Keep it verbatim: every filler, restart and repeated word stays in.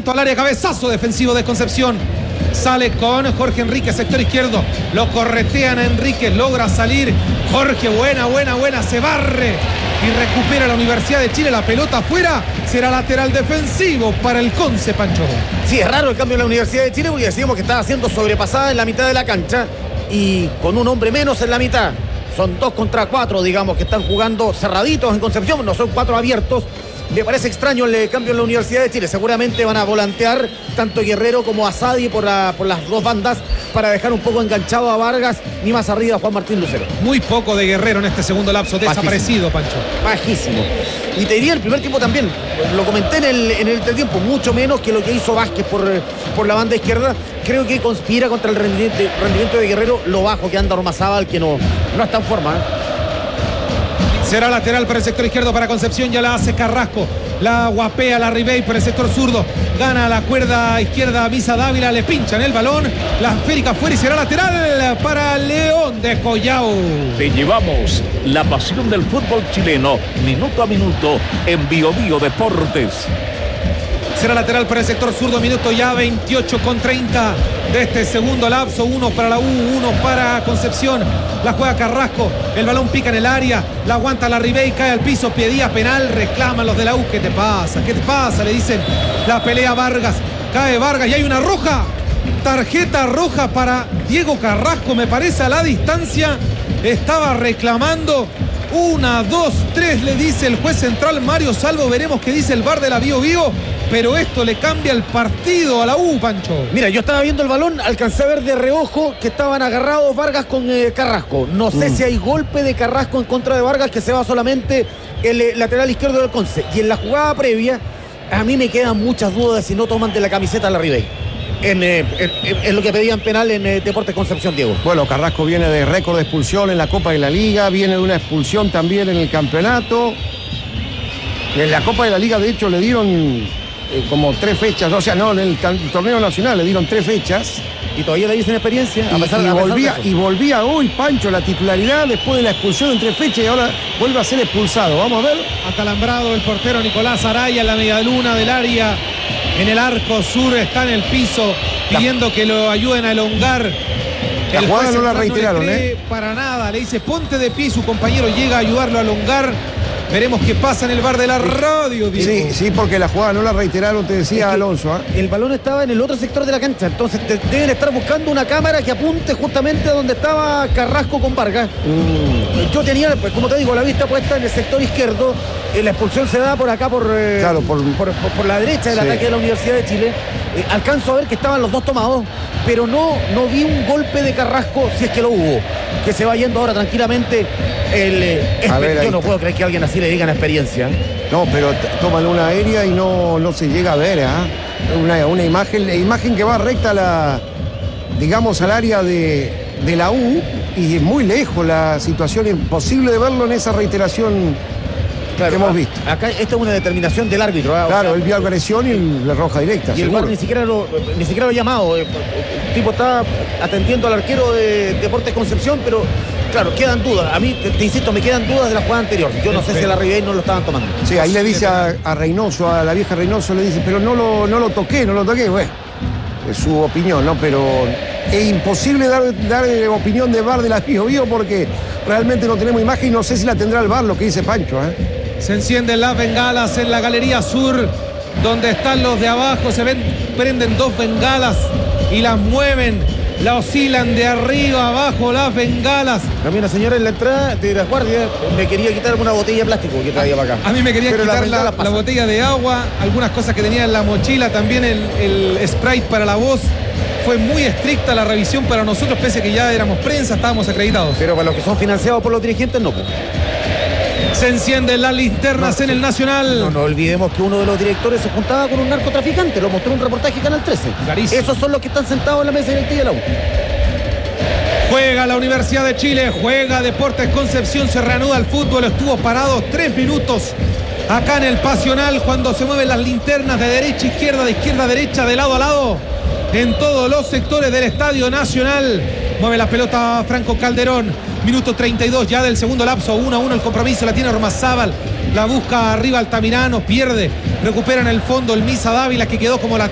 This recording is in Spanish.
lanzamiento al área, cabezazo defensivo de Concepción. Sale con Jorge Enríquez, sector izquierdo. Lo corretean a Enríquez, logra salir. Jorge, buena, buena, buena, se barre y recupera la Universidad de Chile. La pelota afuera, será lateral defensivo para el Conce, Pancho. Sí, es raro el cambio en la Universidad de Chile porque decíamos que estaba siendo sobrepasada en la mitad de la cancha y con un hombre menos en la mitad. Son dos contra cuatro, digamos, que están jugando cerraditos en Concepción, no son cuatro abiertos. Me parece extraño el cambio en la Universidad de Chile. Seguramente van a volantear tanto Guerrero como Asadi por, la, por las dos bandas para dejar un poco enganchado a Vargas y más arriba a Juan Martín Lucero. Muy poco de Guerrero en este segundo lapso, desaparecido, Pancho. Bajísimo. Y te diría el primer tiempo también, lo comenté en el, en el entretiempo, mucho menos que lo que hizo Vázquez por, por la banda izquierda. Creo que conspira contra el rendimiento, rendimiento de Guerrero, lo bajo que anda Ormazábal, que no, no está en forma, ¿eh? Será lateral para el sector izquierdo para Concepción, ya la hace Carrasco. La guapea la Ribey por el sector zurdo. Gana la cuerda izquierda Misa Dávila, le pinchan el balón. La esférica fuera y será lateral para León de Collao. Te llevamos la pasión del fútbol chileno, minuto a minuto, en Bio Bio Deportes. Será lateral para el sector zurdo, minuto ya veintiocho con treinta de este segundo lapso. Uno para la U, uno para Concepción. La juega Carrasco, el balón pica en el área, la aguanta la Ribey, cae al piso, pedía penal, reclaman los de la U. ¿Qué te pasa? ¿Qué te pasa? Le dicen. La pelea Vargas, cae Vargas y hay una roja. Tarjeta roja para Diego Carrasco, me parece, a la distancia. Estaba reclamando. Una, dos, tres, le dice el juez central Mario Salvo. Veremos qué dice el V A R de la Bio Bio. Pero esto le cambia el partido a la U, Pancho. Mira, yo estaba viendo el balón, alcancé a ver de reojo que estaban agarrados Vargas con eh, Carrasco. No sé mm. si hay golpe de Carrasco en contra de Vargas, que se va solamente el eh, lateral izquierdo del Conce. Y en la jugada previa, a mí me quedan muchas dudas de si no toman de la camiseta a la Ribey. En, eh, en, en lo que pedían penal en eh, Deportes Concepción, Diego. Bueno, Carrasco viene de récord de expulsión en la Copa de la Liga, viene de una expulsión también en el campeonato. En la Copa de la Liga, de hecho, le dieron eh, como tres fechas, o sea, no, en el, el torneo nacional le dieron tres fechas. Y todavía le dicen experiencia. Y, a pesar, y, a volvía, y volvía hoy, Pancho, la titularidad después de la expulsión en tres fechas y ahora vuelve a ser expulsado. Vamos a ver. Acalambrado el portero Nicolás Araya en la medialuna del área. En el arco sur está en el piso pidiendo la... que lo ayuden a elongar. La el jugada no la reiteraron, no le cree ¿eh? Para nada, le dice ponte de pie, su compañero llega a ayudarlo a elongar. Veremos qué pasa en el V A R de la radio, Diego. Sí, sí, porque la jugada no la reiteraron, te decía Alonso. ¿eh? El balón estaba en el otro sector de la cancha, entonces te, deben estar buscando una cámara que apunte justamente a donde estaba Carrasco con Vargas. Mm. Yo tenía, como te digo, la vista puesta en el sector izquierdo. Eh, la expulsión se da por acá, por, eh, claro, por... Por, por, por la derecha del sí. ataque de la Universidad de Chile. Eh, alcanzo a ver que estaban los dos tomados, pero no, no vi un golpe de Carrasco, si es que lo hubo. Que se va yendo ahora tranquilamente. El, eh, a ver, yo no puedo creer que a alguien así le digan experiencia. No, pero toman una aérea y no, no se llega a ver, ¿eh? Una, una imagen, la imagen que va recta a la, digamos, al área de, de la U y muy lejos la situación, imposible de verlo en esa reiteración. Claro, que hemos visto. Acá esta es una determinación del árbitro. ¿eh? Claro, o sea, él vio agresión y la roja directa. Y el V A R ni siquiera lo, ni siquiera lo ha llamado. El tipo está atendiendo al arquero de Deportes Concepción, pero claro, quedan dudas. A mí, te, te insisto, me quedan dudas de la jugada anterior. Yo no sé si a la Ribey no lo estaban tomando. Sí, ahí le dice a, a Reynoso, a la vieja Reynoso, le dice, pero no lo, no lo toqué, no lo toqué. Bueno, es su opinión, ¿no? Pero es imposible dar, dar opinión de V A R de la Bio Bio porque realmente no tenemos imagen y no sé si la tendrá el V A R, lo que dice Pancho, ¿eh? Se encienden las bengalas en la galería sur, donde están los de abajo. Se ven, prenden dos bengalas y las mueven, la oscilan de arriba a abajo las bengalas. A mí una señora en la entrada de las guardias me quería quitar una botella de plástico que traía para acá. A mí me quería Pero quitar la, la botella de agua, algunas cosas que tenía en la mochila, también el, el Sprite para la voz. Fue muy estricta la revisión para nosotros, pese a que ya éramos prensa, estábamos acreditados. Pero para los que son financiados por los dirigentes, no. Se encienden las linternas no, en el Nacional. No, no olvidemos que uno de los directores se juntaba con un narcotraficante. Lo mostró un reportaje Canal trece. Clarísimo. Esos son los que están sentados en la mesa directiva de la U. Juega la Universidad de Chile, juega Deportes Concepción, se reanuda el fútbol. Estuvo parado tres minutos acá en el Pasional cuando se mueven las linternas de derecha a izquierda, de izquierda a derecha, de lado a lado, en todos los sectores del Estadio Nacional. Mueve la pelota Franco Calderón. Minuto treinta y dos ya del segundo lapso. uno a uno el compromiso. La tiene Ormazábal. La busca arriba Altamirano. Pierde. Recupera en el fondo el Misa Dávila, que quedó como la